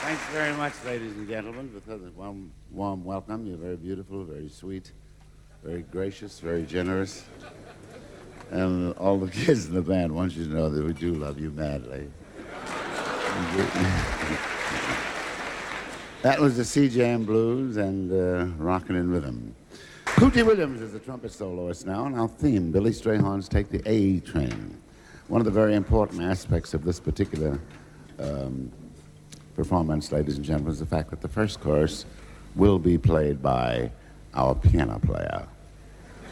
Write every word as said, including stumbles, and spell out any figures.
Thanks very much, ladies and gentlemen, for the warm, warm welcome. You're very beautiful, very sweet, very gracious, very generous. And all the kids in the band want you to know that we do love you madly. That was the Sea Jam Blues and uh, Rockin' in Rhythm. Cootie Williams is the trumpet soloist now, and our theme, Billy Strayhorn's Take the A Train. One of the very important aspects of this particular um, performance, ladies and gentlemen, is the fact that the first chorus will be played by our piano player.